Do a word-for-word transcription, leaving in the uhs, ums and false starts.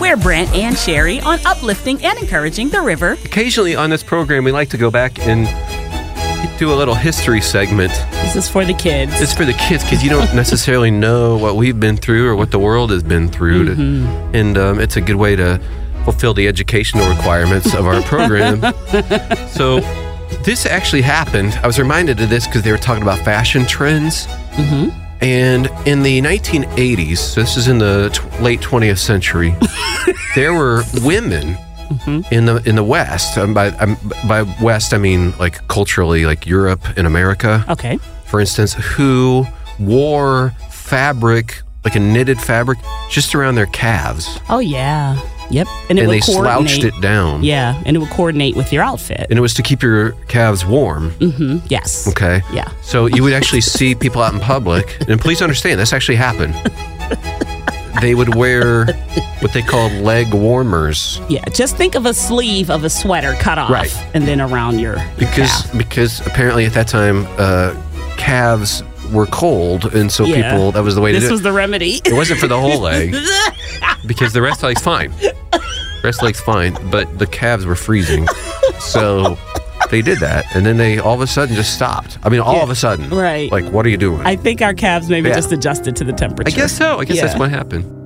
We're Brent and Sherry on uplifting and encouraging the river. Occasionally on this program, we like to go back and do a little history segment. This is for the kids. It's for the kids because you don't necessarily know what we've been through or what the world has been through. Mm-hmm. To, and um, it's a good way to fulfill the educational requirements of our program. So this actually happened. I was reminded of this because they were talking about fashion trends. Mm-hmm. And in the nineteen eighties, so this is in the t- late twentieth century, there were women mm-hmm. in the in the West. Um, by um, by West, I mean like culturally, like Europe and America. Okay. For instance, who wore fabric, like a knitted fabric, just around their calves. Oh yeah. Yep. And, it and would they slouched it down. Yeah, and it would coordinate with your outfit. And it was to keep your calves warm. Mm-hmm. Yes. Okay. Yeah. So you would actually see people out in public, and please understand, this actually happened. They would wear what they called leg warmers. Yeah, just think of a sleeve of a sweater cut off, right. and then around your, your because calf. because apparently at that time uh, calves were cold, and so Yeah. people that was the way this to do it. was the remedy. It wasn't for the whole leg because the rest of the leg's fine. The rest of the leg's fine, but the calves were freezing, so they did that, and then they all of a sudden just stopped. I mean, all Yeah. of a sudden, Right. Like, what are you doing? I think our calves maybe Yeah. just adjusted to the temperature. I guess so. I guess Yeah. that's what happened.